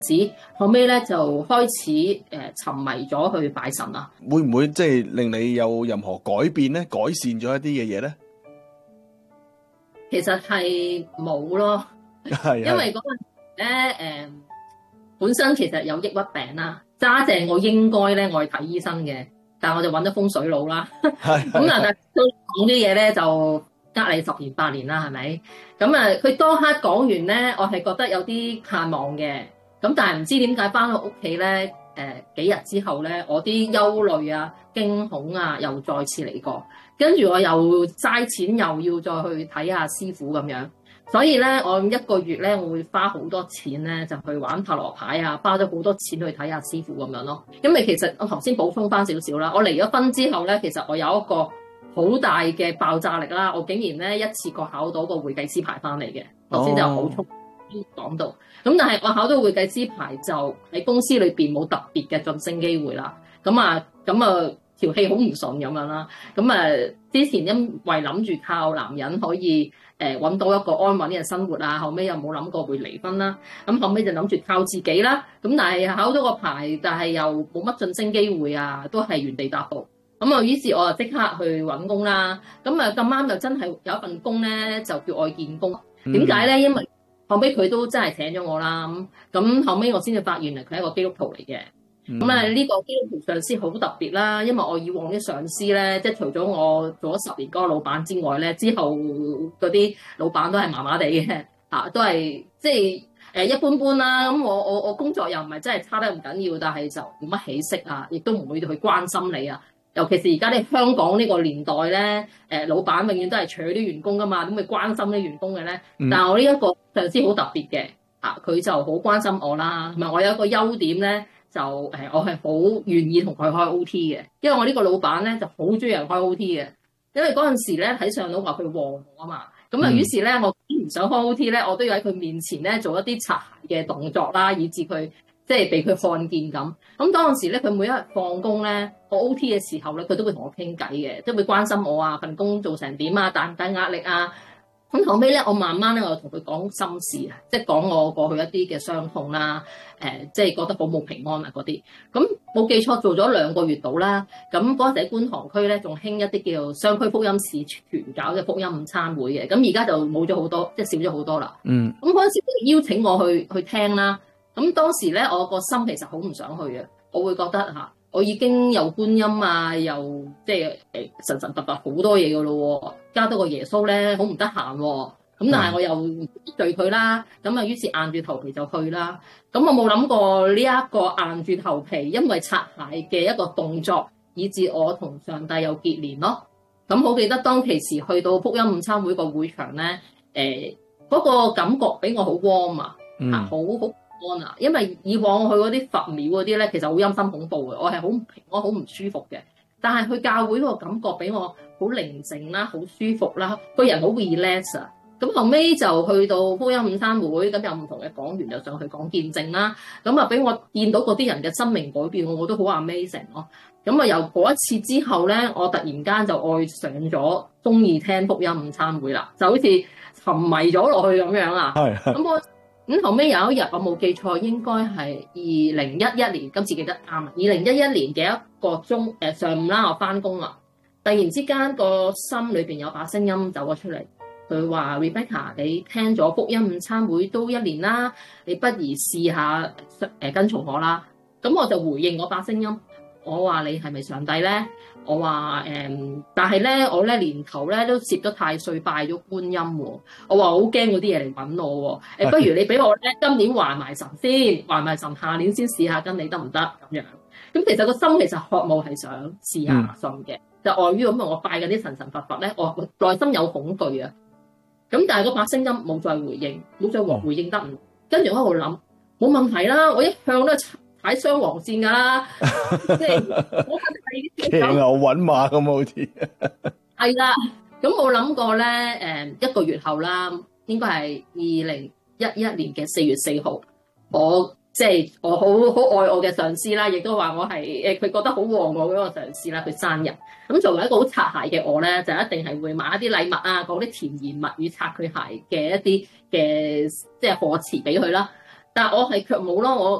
子，後尾咧就開始沉迷咗去拜神啦。 會唔會即係令你有任何改變咧？改善咗一啲嘅嘢咧？ 其實係冇咯， 係因為嗰陣時咧本身其實有抑鬱病啦，揸正我應該咧我去睇醫生嘅，但係我就揾咗風水佬啦。咁但係都講啲嘢咧就隔你10年8年啦，係咪？咁佢當刻講完咧，我係覺得有啲盼望嘅。咁但係唔知點解翻到屋企咧，幾日之後咧，我啲憂慮啊、驚恐啊又再次嚟過，跟住我又嘥錢又要再去睇下師傅咁樣。所以咧，我1個月咧，我會花好多錢咧，就去玩塔羅牌啊，花咗好多錢去睇下師傅咁樣咯。因為其實我頭先補充翻少少啦，我離咗婚之後咧，其實我有一個好大嘅爆炸力啦，我竟然咧一次過考到個會計師牌翻嚟嘅。頭先就補充講到，咁但係我考到會計師牌就喺公司裏邊冇特別嘅晉升機會啦。咁啊條氣好唔順咁樣啦。之前因為諗住靠男人可以揾到一個安穩嘅生活啊，後尾又冇諗過會離婚啦。咁後尾就諗住靠自己啦。咁但係考到個牌，但係又冇乜晉升機會啊，都係原地踏步。於是我就即刻去揾工啦。咁咁啱又真係有一份工咧，就叫愛見工。點解咧？因為後尾佢都真係請咗我啦。咁後尾我先至發現佢係一個基督徒嚟嘅。呢個基督徒上司好特別啦，因為我以往啲上司咧，即係除咗我做咗10年嗰個老闆之外咧，之後嗰啲老闆都係麻麻地嘅，都係即係一般般啦。咁我工作又唔係真係差得咁緊要，但係就冇乜起色啊，亦都唔會去關心你啊。尤其是而家啲香港呢個年代咧，老闆永遠都係取啲員工噶嘛，點會關心啲員工嘅咧？但係我呢一個上司好特別嘅，佢就好關心我啦，同埋我有一個優點咧。就我係好願意同佢開 OT 嘅，因為我呢個老闆咧就好中意人開 OT 嘅，因為嗰陣時咧睇上腦話佢旺我啊嘛，於是咧我唔想開 OT 咧，我都要喺佢面前咧做一啲擦鞋嘅動作啦，以至佢即係俾佢看見咁。咁當陣時咧，佢每一日放工咧，我 OT 嘅時候咧，佢都會同我傾偈嘅，即係會關心我啊，份工做成點啊，大唔大壓力啊。咁後尾咧，我慢慢咧，我同佢講心事啊，即係講我過去一啲嘅傷痛啦，即係覺得好冇平安啊嗰啲。咁冇記錯，做咗2個月到啦。咁嗰陣時喺觀塘區咧，仲興一啲叫雙區福音使團搞嘅福音午餐會嘅。咁而家就冇咗好多，即係少咗好多啦。咁嗰陣時佢邀請我去聽啦。咁當時咧，我個心其實好唔想去嘅，我會覺得我已經有觀音啊，又即係神神佛佛好多嘢噶咯，加多個耶穌咧，好唔得閒喎。咁但係我又唔對佢啦，於是硬住頭皮就去啦。咁我冇諗過呢一個硬住頭皮，因為擦鞋嘅一個動作，以致我同上帝有結連咯。咁好記得當其時去到福音午餐會個會場咧，嗰個感覺俾我好 warm 啊，好安啊，因為以往我去嗰啲佛廟嗰啲咧，其實好陰森恐怖嘅，我係好唔平安、好唔舒服嘅。但係去教會嗰個感覺俾我好寧靜啦、好舒服啦，個人好 relax 啊。咁後尾就去到福音午餐會，咁有唔同嘅講員就上去講見證啦。咁俾我見到嗰啲人嘅生命改變，我都好 amazing 咯。咁由嗰一次之後咧，我突然間就愛上咗，中意聽福音午餐會啦，就好似沉迷咗落去咁樣啊。咁後尾有一日我冇記錯，應該係2011年，今次記得啱啊。2011年嘅1個鐘上午啦，我翻工啦，突然之間個心裏邊有把聲音走咗出嚟，佢話 Rebecca， 你聽咗福音午餐會都1年啦，你不如試下跟從我啦。咁我就回應我把聲音，我話你係咪上帝咧？我話但係咧，我咧年頭咧都攝咗太歲，拜咗觀音喎。我話好驚嗰啲嘢嚟揾我喎。不如你俾我咧今年還埋神先，還埋神，下年先試下跟你得唔得咁樣？咁其實個心其實渴慕係想試下信嘅，就礙於咁我拜緊啲神神佛佛咧，我內心有恐懼啊。咁但係嗰把聲音冇再回應，冇再回應得唔，跟住我喺度諗冇問題啦，我一向都踩雙黃線㗎啦，即係我係騎牛揾馬咁好似。 係啦，咁我諗過咧，1個月後啦，應該係2011年嘅4月4號，我好愛我嘅上司啦，亦都話我係佢覺得好旺我嗰個上司啦，佢生日。咁作為一個好擦鞋嘅我咧，就一定係會買一啲禮物啊，講啲甜言蜜語擦佢鞋嘅一啲嘅即係賀詞俾佢啦。 但係我係卻冇咯，